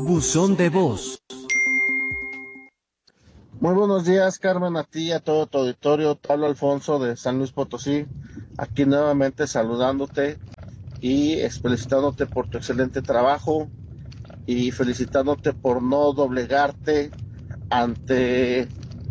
buzón de voz. Muy buenos días, Carmen, a ti y a todo tu auditorio. Te hablo Alfonso de San Luis Potosí, aquí nuevamente saludándote y felicitándote por tu excelente trabajo y felicitándote por no doblegarte ante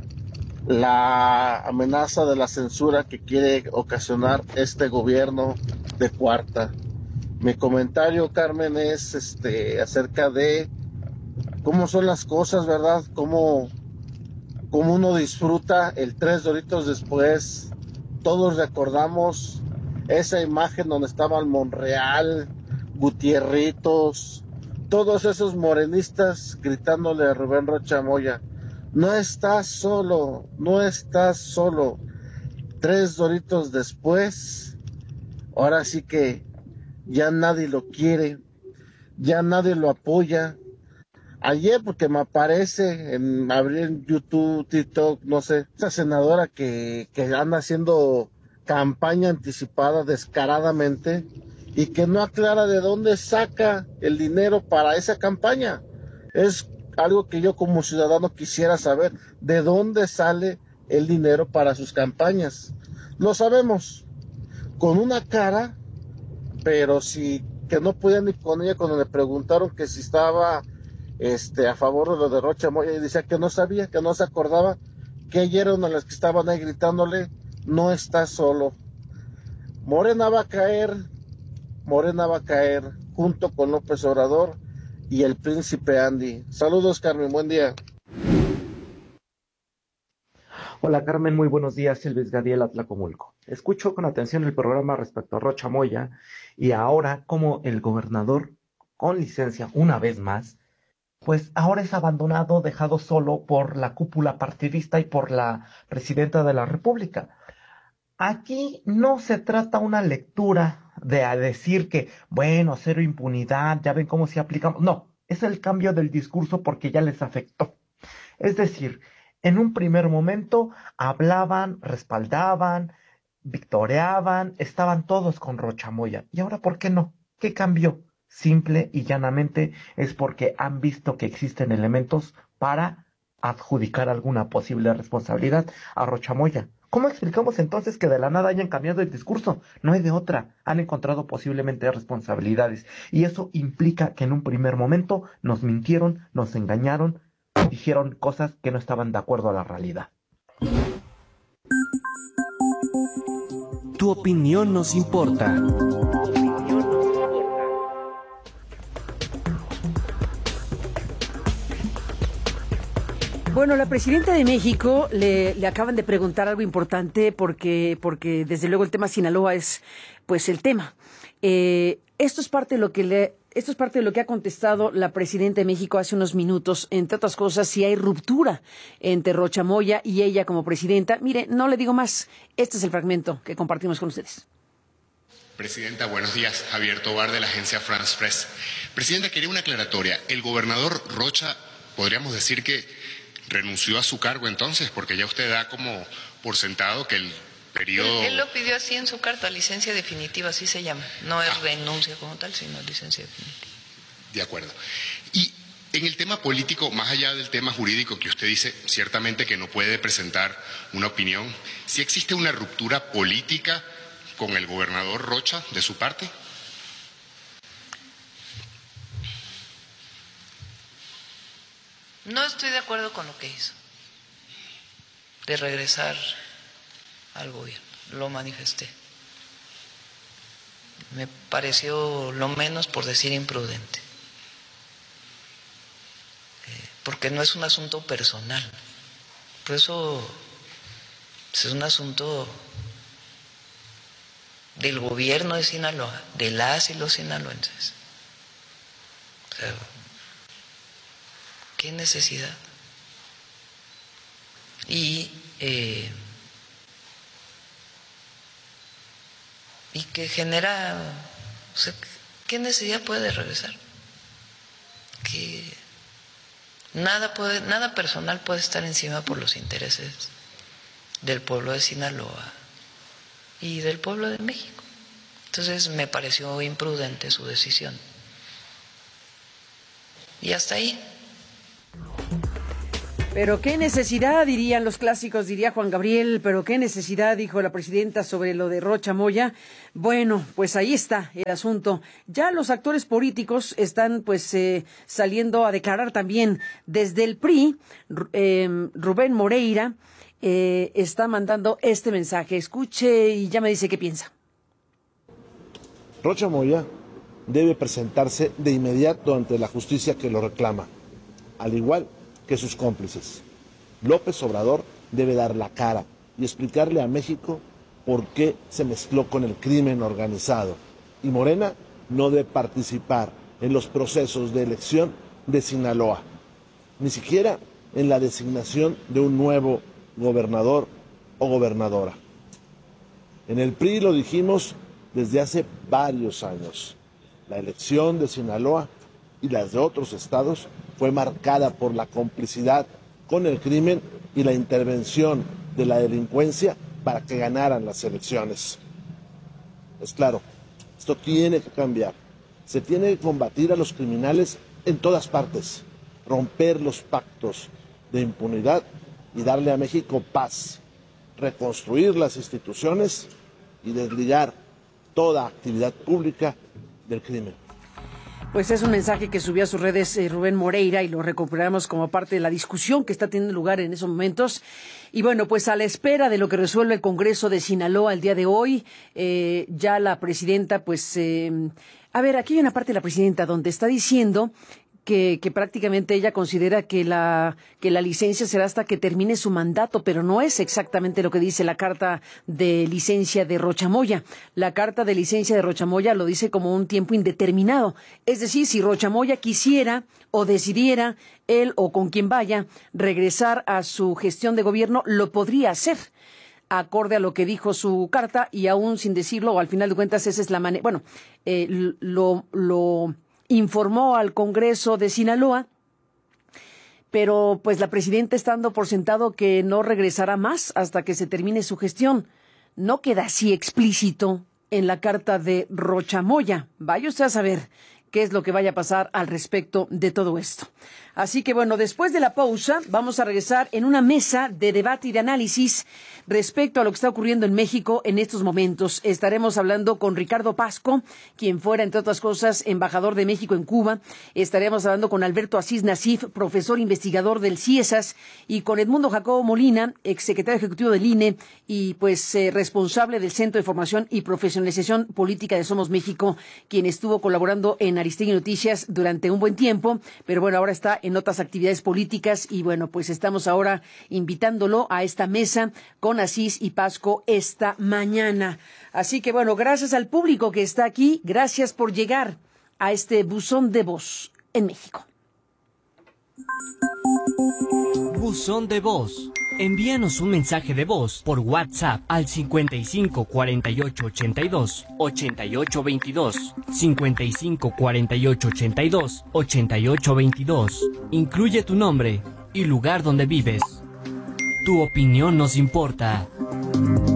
la amenaza de la censura que quiere ocasionar este gobierno de cuarta. Mi comentario, Carmen, es acerca de cómo son las cosas, ¿verdad? Cómo uno disfruta el tres Doritos después. Todos recordamos esa imagen donde estaban Monreal, Gutierritos, todos esos morenistas gritándole a Rubén Rocha Moya: no estás solo, no estás solo. Tres Doritos después, ahora sí que ya nadie lo quiere, ya nadie lo apoya. Ayer, porque me aparece abrir en YouTube, TikTok, no sé, esa senadora que anda haciendo campaña anticipada descaradamente y que no aclara de dónde saca el dinero para esa campaña. Es algo que yo como ciudadano quisiera saber, de dónde sale el dinero para sus campañas. Lo sabemos, con una cara, pero sí que no podía ni con ella cuando le preguntaron que si estaba a favor de lo de Rocha Moya, y decía que no sabía, que no se acordaba, que ella era una de las que estaban ahí gritándole: no estás solo. Morena va a caer, Morena va a caer junto con López Obrador y el príncipe Andy. Saludos, Carmen, buen día. Hola Carmen, muy buenos días, Elvis Gadiel Atlacomulco. Escucho con atención el programa respecto a Rocha Moya y ahora como el gobernador, con licencia una vez más, pues ahora es abandonado, dejado solo por la cúpula partidista y por la presidenta de la República. Aquí no se trata una lectura de a decir que, bueno, cero impunidad, ya ven cómo se aplica. No, es el cambio del discurso porque ya les afectó. Es decir, en un primer momento hablaban, respaldaban, victoreaban, estaban todos con Rocha Moya. ¿Y ahora por qué no? ¿Qué cambió? Simple y llanamente es porque han visto que existen elementos para adjudicar alguna posible responsabilidad a Rocha Moya. ¿Cómo explicamos entonces que de la nada hayan cambiado el discurso? No hay de otra. Han encontrado posiblemente responsabilidades. Y eso implica que en un primer momento nos mintieron, nos engañaron, dijeron cosas que no estaban de acuerdo a la realidad. Tu opinión nos importa. Bueno, la presidenta de México le acaban de preguntar algo importante porque desde luego el tema Sinaloa es pues el tema. Esto es parte de lo que ha contestado la presidenta de México hace unos minutos, entre otras cosas, si hay ruptura entre Rocha Moya y ella como presidenta. Mire, no le digo más. Este es el fragmento que compartimos con ustedes. Presidenta, buenos días. Javier Tobar, de la agencia France Press. Presidenta, quería una aclaratoria. El gobernador Rocha, podríamos decir que renunció a su cargo entonces, porque ya usted da como por sentado que el periodo... Él lo pidió así en su carta, licencia definitiva, así se llama. No es renuncia como tal, sino licencia definitiva. De acuerdo. Y en el tema político, más allá del tema jurídico que usted dice, ciertamente que no puede presentar una opinión, ¿sí existe una ruptura política con el gobernador Rocha de su parte? No estoy de acuerdo con lo que hizo, de regresar al gobierno, lo manifesté. Me pareció lo menos, por decir, imprudente, porque no es un asunto personal, por eso es un asunto del gobierno de Sinaloa, de las y los sinaloenses. O sea, ¿qué necesidad? Y que genera, o sea, ¿qué necesidad puede regresar? Que nada personal puede estar encima por los intereses del pueblo de Sinaloa y del pueblo de México. Entonces me pareció imprudente su decisión. Y hasta ahí. Pero qué necesidad, dirían los clásicos, diría Juan Gabriel, pero qué necesidad, dijo la presidenta sobre lo de Rocha Moya. Bueno, pues ahí está el asunto. Ya los actores políticos están pues saliendo a declarar también. Desde el PRI, Rubén Moreira está mandando este mensaje. Escuche y ya me dice qué piensa. Rocha Moya debe presentarse de inmediato ante la justicia que lo reclama, al igual que sus cómplices. López Obrador debe dar la cara y explicarle a México por qué se mezcló con el crimen organizado. Y Morena no debe participar en los procesos de elección de Sinaloa, ni siquiera en la designación de un nuevo gobernador o gobernadora. En el PRI lo dijimos desde hace varios años. La elección de Sinaloa y las de otros estados fue marcada por la complicidad con el crimen y la intervención de la delincuencia para que ganaran las elecciones. Es claro, esto tiene que cambiar. Se tiene que combatir a los criminales en todas partes, romper los pactos de impunidad y darle a México paz, reconstruir las instituciones y desligar toda actividad pública del crimen. Pues es un mensaje que subió a sus redes Rubén Moreira y lo recuperamos como parte de la discusión que está teniendo lugar en esos momentos. Y bueno, pues a la espera de lo que resuelve el Congreso de Sinaloa el día de hoy, ya la presidenta, pues, a ver, aquí hay una parte de la presidenta donde está diciendo que prácticamente ella considera que la licencia será hasta que termine su mandato, pero no es exactamente lo que dice la carta de licencia de Rocha Moya. La carta de licencia de Rocha Moya lo dice como un tiempo indeterminado. Es decir, si Rocha Moya quisiera o decidiera, él o con quien vaya, regresar a su gestión de gobierno, lo podría hacer, acorde a lo que dijo su carta, y aún sin decirlo, o al final de cuentas, esa es la manera. Bueno, lo informó al Congreso de Sinaloa, pero pues la presidenta está dando por sentado que no regresará más hasta que se termine su gestión. No queda así explícito en la carta de Rocha Moya. Vaya usted a saber qué es lo que vaya a pasar al respecto de todo esto. Así que bueno, después de la pausa vamos a regresar en una mesa de debate y de análisis respecto a lo que está ocurriendo en México en estos momentos. Estaremos hablando con Ricardo Pasco, quien fuera, entre otras cosas, embajador de México en Cuba. Estaremos hablando con Alberto Asís Nasif, profesor investigador del CIESAS, y con Edmundo Jacobo Molina, exsecretario ejecutivo del INE y pues responsable del Centro de Formación y Profesionalización Política de Somos México, quien estuvo colaborando en Aristegui Noticias durante un buen tiempo, pero bueno, ahora está en otras actividades políticas y bueno, pues estamos ahora invitándolo a esta mesa con Asís y Pasco esta mañana. Así que bueno, gracias al público que está aquí, gracias por llegar a este buzón de voz en México. Buzón de voz. Envíanos un mensaje de voz por WhatsApp al 55 48 82 88 22, 55 48 82 88 22. Incluye tu nombre y lugar donde vives. Tu opinión nos importa.